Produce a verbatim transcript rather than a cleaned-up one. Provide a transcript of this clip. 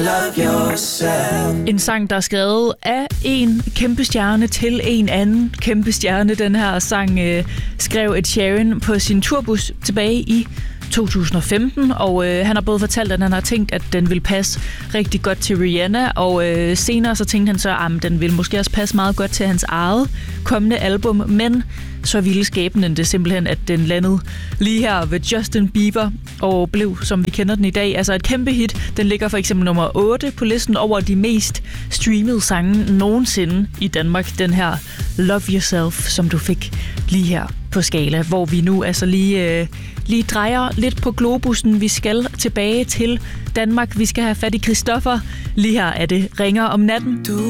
En sang, der er skrevet af en kæmpe stjerne til en anden kæmpe stjerne. Den her sang øh, skrev Ed Sheeran på sin turbus tilbage i to tusind og femten, og øh, han har både fortalt, at han har tænkt, at den vil passe rigtig godt til Rihanna, og øh, senere så tænkte han så, at den vil måske også passe meget godt til hans eget kommende album, men så ville skæbnen det simpelthen, at den landede lige her ved Justin Bieber, og blev, som vi kender den i dag, altså et kæmpe hit. Den ligger for eksempel nummer otte på listen over de mest streamede sange nogensinde i Danmark. Den her Love Yourself, som du fik lige her på Skala, hvor vi nu altså lige, øh, lige drejer lidt på globussen. Vi skal tilbage til Danmark. Vi skal have fat i Christoffer. Lige her er det Ringer om natten. Du